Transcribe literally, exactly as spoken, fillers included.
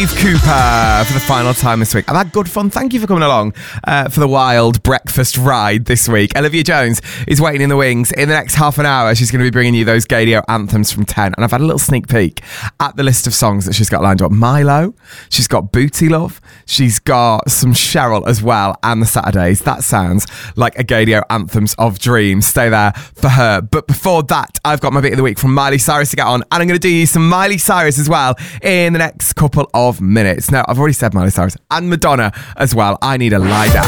Dave Cooper for the final time this week. I've had good fun. Thank you for coming along uh, for the wild breakfast ride this week. Olivia Jones is waiting in the wings. In the next half an hour, she's going to be bringing you those Gadio anthems from ten. And I've had a little sneak peek at the list of songs that she's got lined up. Milo, she's got Booty Love, she's got some Cheryl as well, and the Saturdays. That sounds like a Gadio anthems of dreams. Stay there for her. But before that, I've got my bit of the week from Miley Cyrus to get on, and I'm going to do you some Miley Cyrus as well in the next couple of minutes. Now, I've already said Miley Cyrus and Madonna as well. I Need a Lie Down.